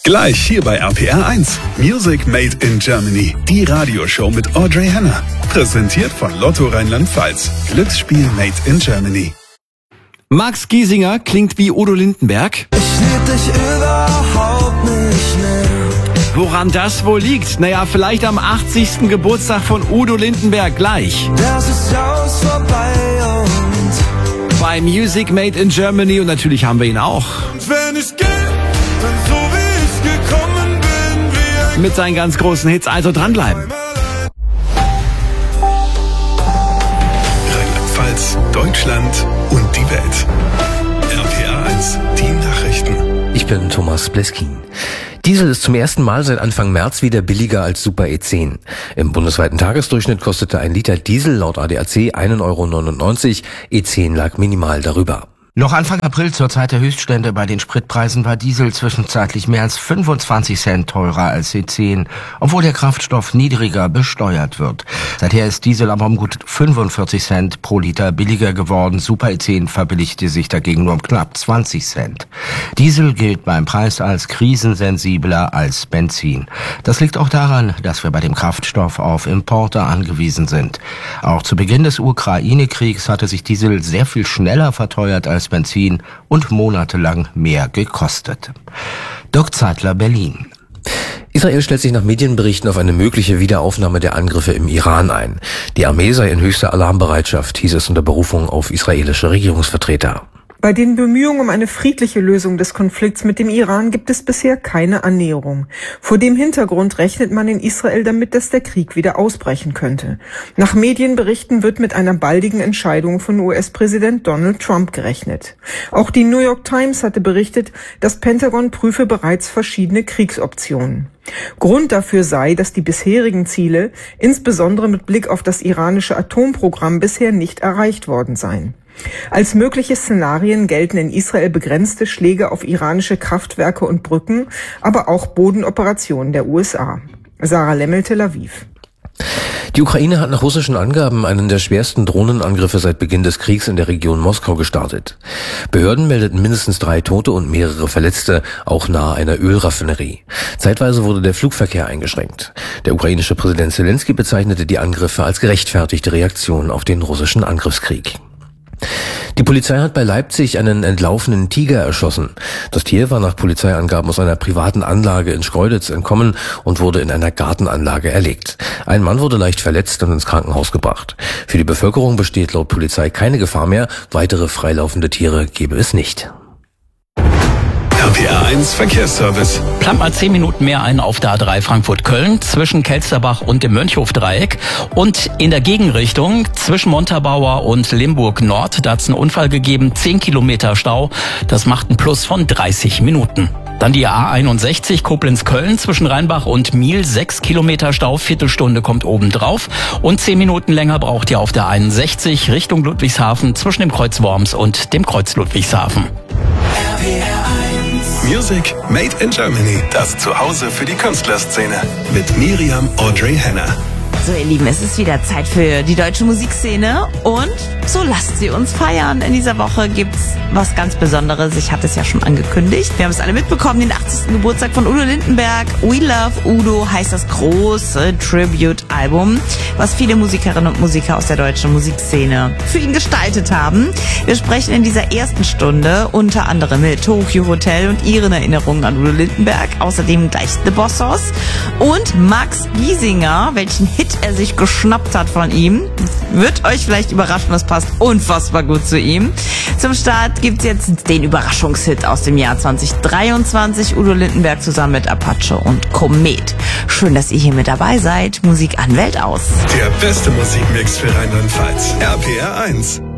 Gleich hier bei RPR 1. Music Made in Germany. Die Radioshow mit Audrey Henner. Präsentiert von Lotto Rheinland-Pfalz. Glücksspiel Made in Germany. Max Giesinger klingt wie Udo Lindenberg. Ich lieb dich überhaupt nicht mehr. Woran das wohl liegt? Naja, vielleicht am 80. Geburtstag von Udo Lindenberg gleich. Das ist aus vorbei und Bei Music Made in Germany und natürlich haben wir ihn auch. wenn ich gehe, dann so wie ich gekommen bin, wie ein Mit seinen ganz großen Hits, also dranbleiben. Rheinland-Pfalz, Deutschland und die Welt. RPR 1, die Nachrichten. Ich bin Thomas Bleskin. Diesel ist zum ersten Mal seit Anfang März wieder billiger als Super E10. Im bundesweiten Tagesdurchschnitt kostete ein Liter Diesel laut ADAC 1,99 €, E10 lag minimal darüber. Noch Anfang April zur Zeit der Höchststände bei den Spritpreisen war Diesel zwischenzeitlich mehr als 25 Cent teurer als E10, obwohl der Kraftstoff niedriger besteuert wird. Seither ist Diesel aber um gut 45 Cent pro Liter billiger geworden. Super E10 verbilligte sich dagegen nur um knapp 20 Cent. Diesel gilt beim Preis als krisensensibler als Benzin. Das liegt auch daran, dass wir bei dem Kraftstoff auf Importe angewiesen sind. Auch zu Beginn des Ukraine-Kriegs hatte sich Diesel sehr viel schneller verteuert als Benzin und monatelang mehr gekostet. Dirk Zeitler, Berlin. Israel stellt sich nach Medienberichten auf eine mögliche Wiederaufnahme der Angriffe im Iran ein. Die Armee sei in höchster Alarmbereitschaft, hieß es unter Berufung auf israelische Regierungsvertreter. Bei den Bemühungen um eine friedliche Lösung des Konflikts mit dem Iran gibt es bisher keine Annäherung. Vor dem Hintergrund rechnet man in Israel damit, dass der Krieg wieder ausbrechen könnte. Nach Medienberichten wird mit einer baldigen Entscheidung von US-Präsident Donald Trump gerechnet. Auch die New York Times hatte berichtet, das Pentagon prüfe bereits verschiedene Kriegsoptionen. Grund dafür sei, dass die bisherigen Ziele, insbesondere mit Blick auf das iranische Atomprogramm, bisher nicht erreicht worden seien. Als mögliche Szenarien gelten in Israel begrenzte Schläge auf iranische Kraftwerke und Brücken, aber auch Bodenoperationen der USA. Sarah Lemmel, Tel Aviv. Die Ukraine hat nach russischen Angaben einen der schwersten Drohnenangriffe seit Beginn des Kriegs in der Region Moskau gestartet. Behörden meldeten mindestens 3 Tote und mehrere Verletzte, auch nahe einer Ölraffinerie. Zeitweise wurde der Flugverkehr eingeschränkt. Der ukrainische Präsident Zelensky bezeichnete die Angriffe als gerechtfertigte Reaktion auf den russischen Angriffskrieg. Die Polizei hat bei Leipzig einen entlaufenen Tiger erschossen. Das Tier war nach Polizeiangaben aus einer privaten Anlage in Schkeuditz entkommen und wurde in einer Gartenanlage erlegt. Ein Mann wurde leicht verletzt und ins Krankenhaus gebracht. Für die Bevölkerung besteht laut Polizei keine Gefahr mehr. Weitere freilaufende Tiere gebe es nicht. RPR 1 Verkehrsservice. Plant mal 10 Minuten mehr ein auf der A3 Frankfurt-Köln zwischen Kelsterbach und dem Mönchhof-Dreieck und in der Gegenrichtung zwischen Montabaur und Limburg-Nord. Da hat es einen Unfall gegeben, 10 Kilometer Stau. Das macht einen Plus von 30 Minuten. Dann die A61 Koblenz-Köln zwischen Rheinbach und Miel, 6 Kilometer Stau, Viertelstunde kommt oben drauf. Und 10 Minuten länger braucht ihr auf der 61 Richtung Ludwigshafen zwischen dem Kreuz Worms und dem Kreuz Ludwigshafen. Music Made in Germany. Das Zuhause für die Künstlerszene. Mit Miriam Audrey Henner. So, ihr Lieben, es ist wieder Zeit für die deutsche Musikszene und so lasst sie uns feiern. In dieser Woche gibt's was ganz Besonderes. Ich hatte es ja schon angekündigt. Wir haben es alle mitbekommen, den 80. Geburtstag von Udo Lindenberg. We Love Udo heißt das große Tribute-Album, was viele Musikerinnen und Musiker aus der deutschen Musikszene für ihn gestaltet haben. Wir sprechen in dieser ersten Stunde unter anderem mit Tokyo Hotel und ihren Erinnerungen an Udo Lindenberg. Außerdem gleich The Bossos und Max Giesinger, welchen Hit er sich geschnappt hat von ihm. Wird euch vielleicht überraschen, das passt unfassbar gut zu ihm. Zum Start gibt's jetzt den Überraschungshit aus dem Jahr 2023. Udo Lindenberg zusammen mit Apache und Komet. Schön, dass ihr hier mit dabei seid. Musik an, Welt aus. Der beste Musikmix für Rheinland-Pfalz. RPR 1.